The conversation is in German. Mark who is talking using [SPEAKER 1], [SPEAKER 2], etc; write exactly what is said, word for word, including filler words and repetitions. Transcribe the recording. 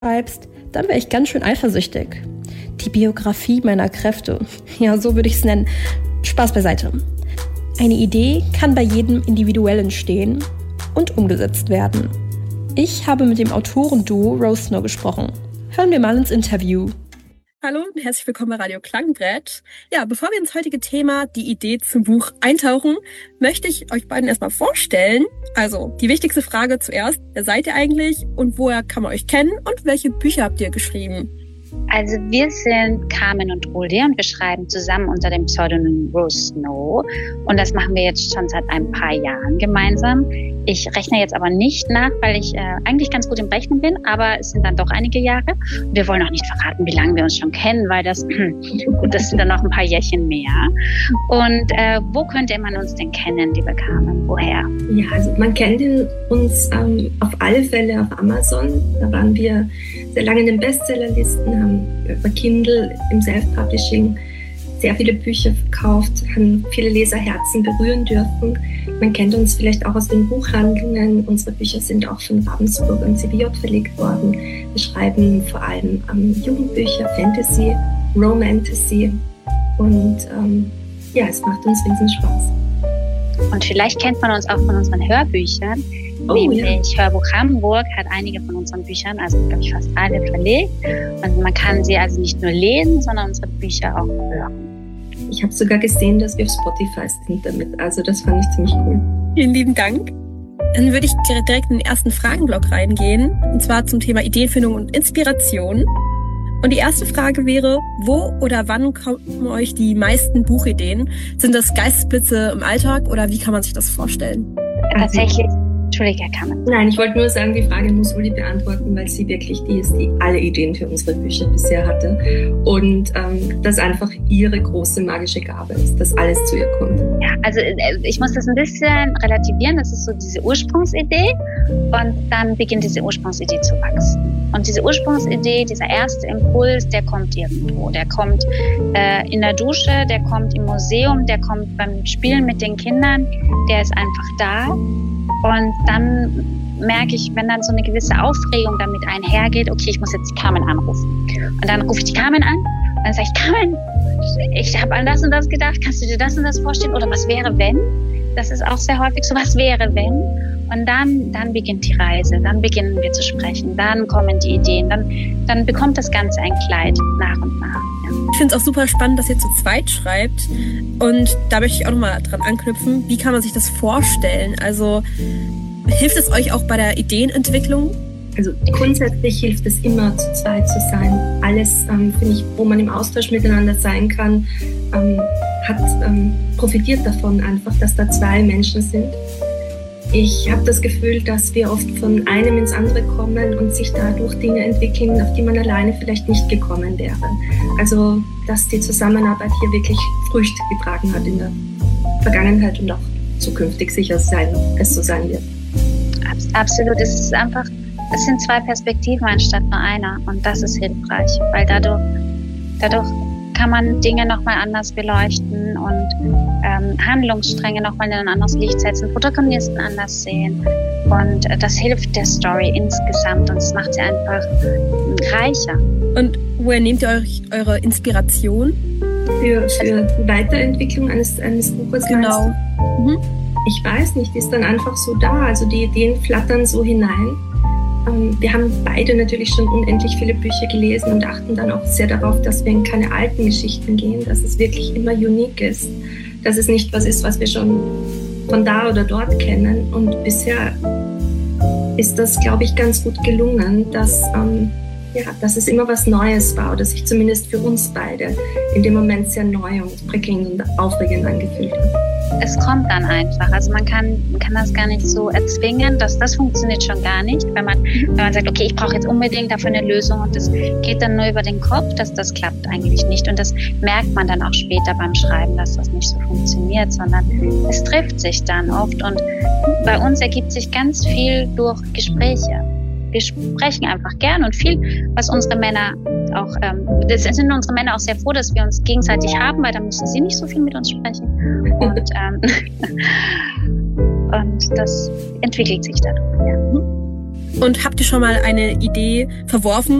[SPEAKER 1] schreibst, dann wäre ich ganz schön eifersüchtig. Die Biografie meiner Kräfte. Ja, so würde ich es nennen. Spaß beiseite. Eine Idee kann bei jedem individuell entstehen und umgesetzt werden. Ich habe mit dem Autorenduo Rose Snow gesprochen. Hören wir mal ins Interview. Hallo und herzlich willkommen bei Radio Klangbrett. Ja, bevor wir ins heutige Thema, die Idee zum Buch, eintauchen, möchte ich euch beiden erstmal vorstellen. Also, die wichtigste Frage zuerst, wer seid ihr eigentlich und woher kann man euch kennen und welche Bücher habt ihr geschrieben?
[SPEAKER 2] Also wir sind Carmen und Uli und wir schreiben zusammen unter dem Pseudonym Rose Snow und das machen wir jetzt schon seit ein paar Jahren gemeinsam. Ich rechne jetzt aber nicht nach, weil ich äh, eigentlich ganz gut im Rechnen bin, aber es sind dann doch einige Jahre. Und wir wollen auch nicht verraten, wie lange wir uns schon kennen, weil das, gut, das sind dann noch ein paar Jährchen mehr. Und äh, wo könnte man uns denn kennen, liebe Carmen? Woher?
[SPEAKER 3] Ja, also man kennt uns ähm, auf alle Fälle auf Amazon. Da waren wir sehr lange in den Bestsellerlisten, haben über Kindle im Self-Publishing sehr viele Bücher verkauft, haben viele Leserherzen berühren dürfen. Man kennt uns vielleicht auch aus den Buchhandlungen. Unsere Bücher sind auch von Ravensburg und C B J verlegt worden. Wir schreiben vor allem ähm, Jugendbücher, Fantasy, Romantasy und ähm, ja, es macht uns riesen Spaß.
[SPEAKER 2] Und vielleicht kennt man uns auch von unseren Hörbüchern. Oh, nämlich ja. Hörbuch Hamburg hat einige von unseren Büchern, also glaube ich fast alle, verlegt. Und man kann sie also nicht nur lesen, sondern unsere Bücher auch hören.
[SPEAKER 3] Ich habe sogar gesehen, dass wir auf Spotify sind damit. Also das fand ich ziemlich cool.
[SPEAKER 1] Vielen lieben Dank. Dann würde ich direkt in den ersten Fragenblock reingehen. Und zwar zum Thema Ideenfindung und Inspiration. Und die erste Frage wäre, wo oder wann kommen euch die meisten Buchideen? Sind das Geistesblitze im Alltag oder wie kann man sich das vorstellen?
[SPEAKER 2] Tatsächlich. Entschuldige, Herr Kammer.
[SPEAKER 3] Nein, ich wollte nur sagen, die Frage muss Uli beantworten, weil sie wirklich die ist, die alle Ideen für unsere Bücher bisher hatte. Und ähm, das einfach ihre große magische Gabe ist, dass alles zu ihr kommt.
[SPEAKER 2] Ja, also ich muss das ein bisschen relativieren. Das ist so diese Ursprungsidee und dann beginnt diese Ursprungsidee zu wachsen. Und diese Ursprungsidee, dieser erste Impuls, der kommt irgendwo. Der kommt äh, in der Dusche, der kommt im Museum, der kommt beim Spielen mit den Kindern. Der ist einfach da. Und dann merke ich, wenn dann so eine gewisse Aufregung damit einhergeht, okay, ich muss jetzt die Carmen anrufen. Und dann rufe ich die Carmen an und dann sage ich, Carmen, ich habe an das und das gedacht, kannst du dir das und das vorstellen? Oder was wäre, wenn? Das ist auch sehr häufig so, was wäre, wenn? Und dann, dann beginnt die Reise, dann beginnen wir zu sprechen, dann kommen die Ideen, dann, dann bekommt das Ganze ein Kleid nach und nach. Ja.
[SPEAKER 1] Ich finde es auch super spannend, dass ihr zu zweit schreibt. Und da möchte ich auch nochmal dran anknüpfen. Wie kann man sich das vorstellen? Also hilft es euch auch bei der Ideenentwicklung?
[SPEAKER 3] Also grundsätzlich hilft es immer, zu zweit zu sein. Alles, ähm, finde ich, wo man im Austausch miteinander sein kann, ähm, hat ähm, profitiert davon einfach, dass da zwei Menschen sind. Ich habe das Gefühl, dass wir oft von einem ins andere kommen und sich dadurch Dinge entwickeln, auf die man alleine vielleicht nicht gekommen wäre. Also, dass die Zusammenarbeit hier wirklich Früchte getragen hat in der Vergangenheit und auch zukünftig sicher sein, es so sein wird.
[SPEAKER 2] Absolut, es ist einfach, es sind zwei Perspektiven anstatt nur einer und das ist hilfreich, weil dadurch, dadurch kann man Dinge nochmal anders beleuchten und ähm, Handlungsstränge nochmal in ein anderes Licht setzen, Protagonisten anders sehen und äh, das hilft der Story insgesamt und es macht sie einfach reicher.
[SPEAKER 1] Und woher nehmt ihr euch eure Inspiration?
[SPEAKER 3] Für, für die Weiterentwicklung eines, eines Buches?
[SPEAKER 1] Genau. Mhm.
[SPEAKER 3] Ich weiß nicht, ist dann einfach so da, also die Ideen flattern so hinein. Wir haben beide natürlich schon unendlich viele Bücher gelesen und achten dann auch sehr darauf, dass wir in keine alten Geschichten gehen, dass es wirklich immer unique ist, dass es nicht was ist, was wir schon von da oder dort kennen. Und bisher ist das, glaube ich, ganz gut gelungen, dass, ähm, ja, dass es immer was Neues war oder sich zumindest für uns beide in dem Moment sehr neu und prickelnd und aufregend angefühlt hat.
[SPEAKER 2] Es kommt dann einfach. Also man kann, man kann das gar nicht so erzwingen. Das, das funktioniert schon gar nicht. Wenn man, wenn man sagt, okay, ich brauche jetzt unbedingt dafür eine Lösung und das geht dann nur über den Kopf, das, das klappt eigentlich nicht. Und das merkt man dann auch später beim Schreiben, dass das nicht so funktioniert, sondern es trifft sich dann oft. Und bei uns ergibt sich ganz viel durch Gespräche. Wir sprechen einfach gern und viel, was unsere Männer auch, ähm, das sind unsere Männer auch sehr froh, dass wir uns gegenseitig haben, weil dann müssen sie nicht so viel mit uns sprechen. Und, ähm, und das entwickelt sich dadurch. Ja.
[SPEAKER 1] Und habt ihr schon mal eine Idee verworfen,